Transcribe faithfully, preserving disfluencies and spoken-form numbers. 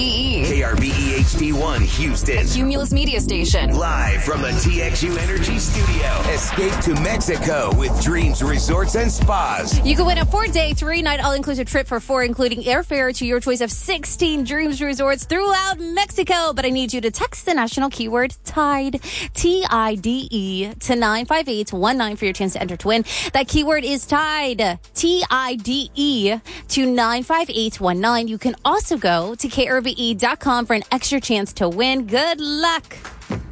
K R B E H D one Houston. Cumulus Media Station. Live from the T X U Energy Studio. Escape to Mexico with Dreams Resorts and Spas. You can win a four-day, three-night all-inclusive trip for four, including airfare to your choice of sixteen Dreams Resorts throughout Mexico. But I need you to text the national keyword TIDE, T I D E, to nine five eight one nine for your chance to enter to win. That keyword is TIDE, T I D E, to nine five eight one nine. You can also go to K R B E dot com for an extra chance to win. Good luck.